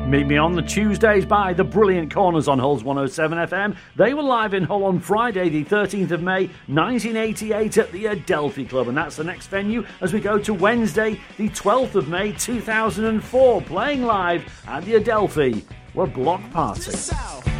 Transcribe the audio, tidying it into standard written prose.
Meet me on the Tuesdays by the Brilliant Corners on Hull's 107 FM. They were live in Hull on Friday, the 13th of May, 1988 at the Adelphi Club. And that's the next venue as we go to Wednesday, the 12th of May, 2004. Playing live at the Adelphi were Bloc Party.